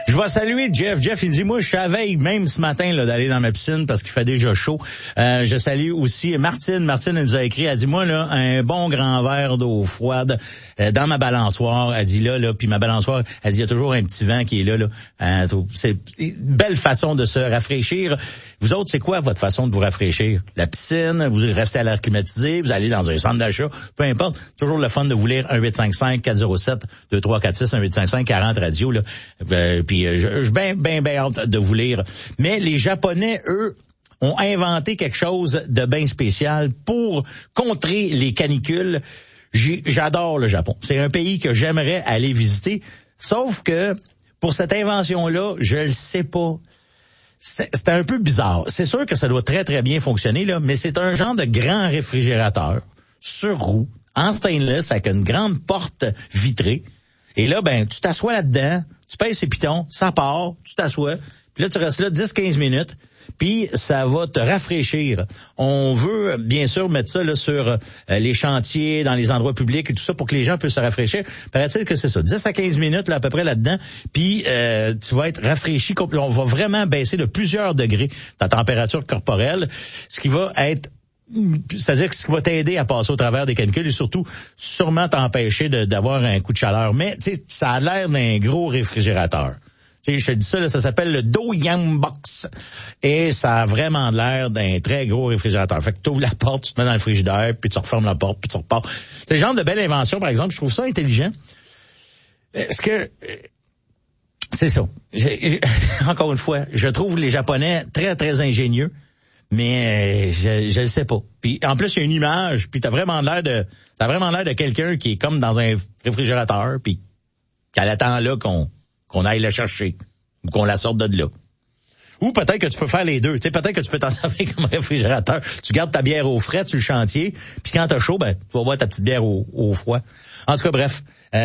Je vais saluer Jeff. Jeff, il me dit, moi, je suis à veille, même ce matin, là, d'aller dans ma piscine parce qu'il fait déjà chaud. Je salue aussi Martine. Martine, elle nous a écrit, elle dit, moi, là, un bon grand verre d'eau froide dans ma balançoire. Elle dit, là, puis ma balançoire, elle dit, il y a toujours un petit vent qui est là. C'est une belle façon de se rafraîchir. Vous autres, c'est quoi votre façon de vous rafraîchir? La piscine, vous restez à l'air climatisé, vous allez dans un centre d'achat, peu importe. Toujours le fun de vous lire 1-855-407-2346, 1-855-40-radio, là. Puis je suis bien hâte de vous lire. Mais les Japonais, eux, ont inventé quelque chose de bien spécial pour contrer les canicules. J'adore le Japon. C'est un pays que j'aimerais aller visiter. Sauf que pour cette invention-là, je le sais pas. C'est un peu bizarre. C'est sûr que ça doit très, très bien fonctionner, là, mais c'est un genre de grand réfrigérateur sur roue, en stainless, avec une grande porte vitrée. Et là, tu t'assois là-dedans, tu pèses ses pitons, ça part, tu t'assois, puis là, tu restes là 10-15 minutes, puis ça va te rafraîchir. On veut, bien sûr, mettre ça là sur les chantiers, dans les endroits publics et tout ça, pour que les gens puissent se rafraîchir. Paraît-il que c'est ça, 10 à 15 minutes là, à peu près là-dedans, puis tu vas être rafraîchi. On va vraiment baisser de plusieurs degrés ta température corporelle, ce qui va être... C'est-à-dire que ce qui va t'aider à passer au travers des canicules et surtout sûrement t'empêcher d'avoir un coup de chaleur. Mais tu sais, ça a l'air d'un gros réfrigérateur. Je te dis ça, là, ça s'appelle le Do-Yang Box. Et ça a vraiment l'air d'un très gros réfrigérateur. Fait que tu ouvres la porte, tu te mets dans le frigidaire, puis tu refermes la porte, puis tu repars. C'est le genre de belle invention, par exemple. Je trouve ça intelligent. Est-ce que... C'est ça. Encore une fois, je trouve les Japonais très, très ingénieux. Mais je le sais pas. Puis en plus il y a une image, puis t'as vraiment l'air de quelqu'un qui est comme dans un réfrigérateur, puis qu'elle attend là qu'on aille la chercher ou qu'on la sorte de là. Ou peut-être que tu peux faire les deux. Tu sais, peut-être que tu peux t'en servir comme réfrigérateur. Tu gardes ta bière au frais sur le chantier, puis quand t'as chaud, tu vas boire ta petite bière au froid. En tout cas, bref,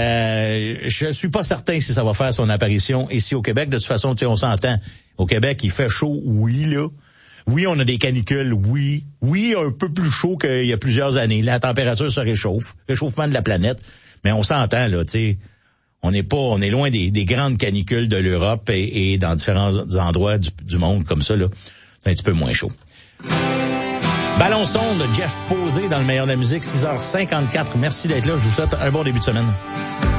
je suis pas certain si ça va faire son apparition ici au Québec. De toute façon, tu sais, on s'entend. Au Québec, il fait chaud, oui, là. Oui, on a des canicules, oui, un peu plus chaud qu'il y a plusieurs années. La température se réchauffe, réchauffement de la planète, mais on s'entend, là, tu sais, on est loin des grandes canicules de l'Europe et dans différents endroits du monde comme ça, là, c'est un petit peu moins chaud. Ballon son de Jeff Posé dans le meilleur de la musique, 6h54. Merci d'être là, je vous souhaite un bon début de semaine.